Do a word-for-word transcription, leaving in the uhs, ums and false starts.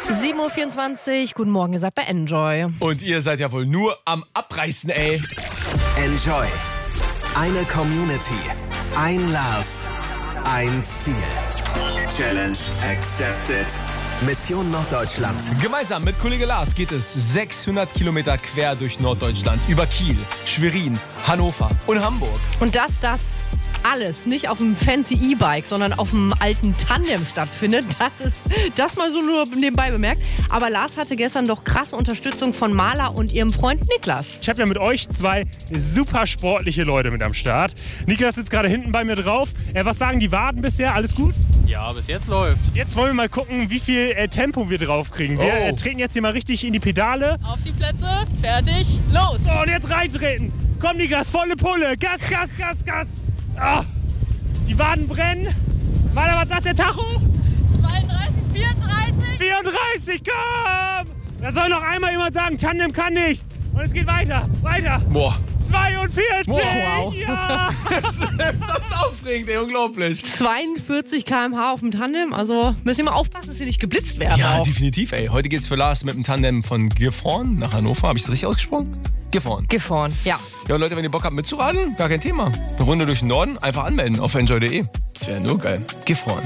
sieben Uhr vierundzwanzig, guten Morgen, ihr seid bei Enjoy. Und ihr seid ja wohl nur am Abreißen, ey. Enjoy. Eine Community. Ein Lars. Ein Ziel. Challenge accepted. Mission Norddeutschland. Gemeinsam mit Kollege Lars geht es sechshundert Kilometer quer durch Norddeutschland. Über Kiel, Schwerin, Hannover und Hamburg. Und dass das alles nicht auf einem fancy E-Bike, sondern auf einem alten Tandem stattfindet, das ist das mal so nur nebenbei bemerkt. Aber Lars hatte gestern doch krasse Unterstützung von Marla und ihrem Freund Niklas. Ich habe ja mit euch zwei super sportliche Leute mit am Start. Niklas sitzt gerade hinten bei mir drauf. Äh, was sagen die Waden bisher? Alles gut? Ja, bis jetzt läuft. Jetzt wollen wir mal gucken, wie viel äh, Tempo wir drauf kriegen. Wir Oh. äh, treten jetzt hier mal richtig in die Pedale. Auf die Plätze, fertig, los! So, und jetzt reintreten. Komm, Niklas, volle Pulle. Gas, Gas, Gas, Gas. Ah, die Waden brennen. Warte, was sagt der Tacho? zweiunddreißig, vierunddreißig! vierunddreißig, komm! Da soll noch einmal jemand sagen, Tandem kann nichts. Und es geht weiter, weiter. Boah, zweiundvierzig! Wow. Ja! ist das aufregend, ey, unglaublich. zweiundvierzig Kilometer pro Stunde auf dem Tandem, also müssen wir mal aufpassen, dass sie nicht geblitzt werden. Ja, auch. definitiv, ey. Heute geht's für Lars mit dem Tandem von Gifhorn nach Hannover. Habe ich das richtig ausgesprochen? Gifhorn. Gefahren, ja. Ja, und Leute, wenn ihr Bock habt mitzuradeln, gar kein Thema. Eine Runde durch den Norden, einfach anmelden auf enjoy punkt de. Das wäre nur geil. Gifhorn.